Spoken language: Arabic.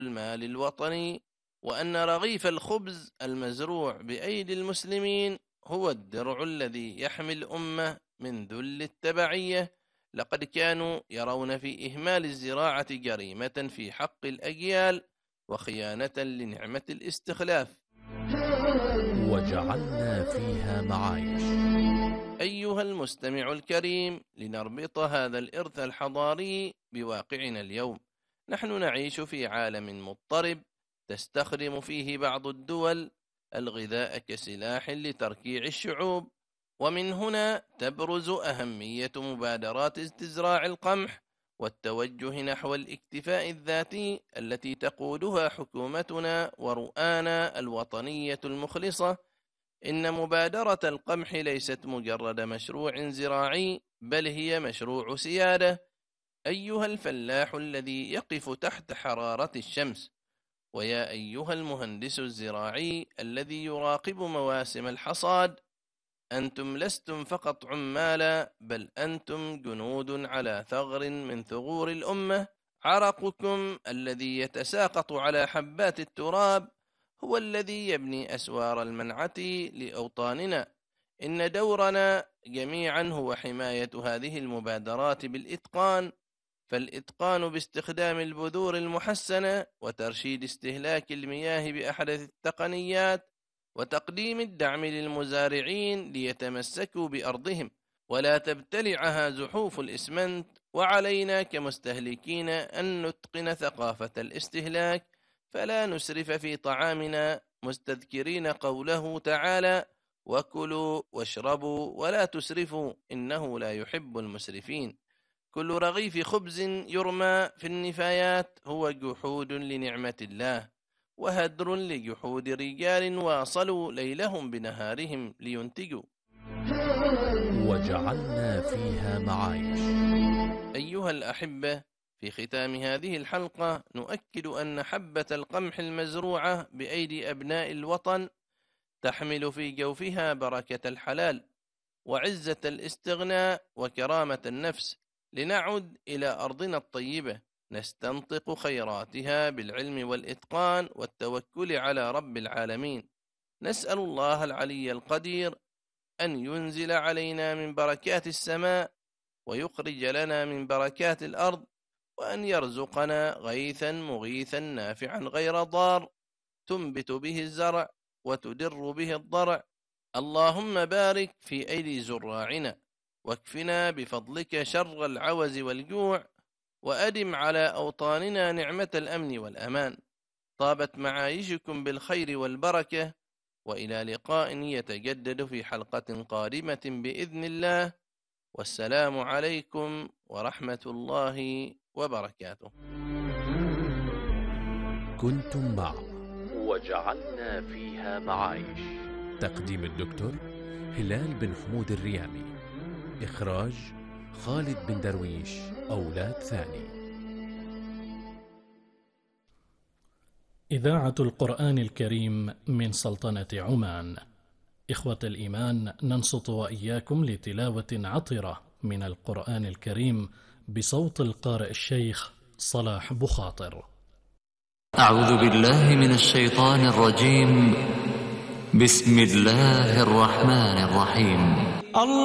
المال الوطني، وأن رغيف الخبز المزروع بأيدي المسلمين هو الدرع الذي يحمي الأمة من ذل التبعية. لقد كانوا يرون في إهمال الزراعة جريمة في حق الأجيال وخيانة لنعمة الاستخلاف. وجعلنا فيها معايش. أيها المستمع الكريم، لنربط هذا الإرث الحضاري بواقعنا اليوم. نحن نعيش في عالم مضطرب، تستخدم فيه بعض الدول الغذاء كسلاح لتركيع الشعوب، ومن هنا تبرز أهمية مبادرات استزراع القمح والتوجه نحو الاكتفاء الذاتي التي تقودها حكومتنا ورؤانا الوطنية المخلصة. إن مبادرة القمح ليست مجرد مشروع زراعي، بل هي مشروع سيادة. أيها الفلاح الذي يقف تحت حرارة الشمس، ويا أيها المهندس الزراعي الذي يراقب مواسم الحصاد، أنتم لستم فقط عمالا، بل أنتم جنود على ثغر من ثغور الأمة. عرقكم الذي يتساقط على حبات التراب هو الذي يبني أسوار المنعة لأوطاننا. إن دورنا جميعا هو حماية هذه المبادرات بالإتقان، فالإتقان باستخدام البذور المحسنة وترشيد استهلاك المياه بأحدث التقنيات، وتقديم الدعم للمزارعين ليتمسكوا بأرضهم ولا تبتلعها زحوف الإسمنت. وعلينا كمستهلكين أن نتقن ثقافة الاستهلاك، فلا نسرف في طعامنا، مستذكرين قوله تعالى: وكلوا واشربوا ولا تسرفوا إنه لا يحب المسرفين. كل رغيف خبز يرمى في النفايات هو جحود لنعمة الله، وهدر لجحود رجال واصلوا ليلهم بنهارهم لينتجوا. وجعلنا فيها معايش. أيها الأحبة، في ختام هذه الحلقة نؤكد أن حبة القمح المزروعة بأيدي أبناء الوطن تحمل في جوفها بركة الحلال وعزة الاستغناء وكرامة النفس. لنعد إلى أرضنا الطيبة نستنطق خيراتها بالعلم والإتقان والتوكل على رب العالمين. نسأل الله العلي القدير أن ينزل علينا من بركات السماء ويخرج لنا من بركات الأرض، وأن يرزقنا غيثا مغيثا نافعا غير ضار تنبت به الزرع وتدر به الضرع. اللهم بارك في أيدي زراعنا، واكفنا بفضلك شر العوز والجوع، وأدم على أوطاننا نعمة الأمن والأمان. طابت معايشكم بالخير والبركة، وإلى لقاء يتجدد في حلقة قادمة بإذن الله، والسلام عليكم ورحمة الله وبركاته. كنتم مع وجعلنا فيها معايش. تقديم الدكتور هلال بن حمود الريامي. إخراج خالد بن درويش أولاد ثاني. إذاعة القرآن الكريم من سلطنة عمان. إخوة الإيمان، ننصت وإياكم لتلاوة عطرة من القرآن الكريم بصوت القارئ الشيخ صلاح بخاطر. أعوذ بالله من الشيطان الرجيم. بسم الله الرحمن الرحيم.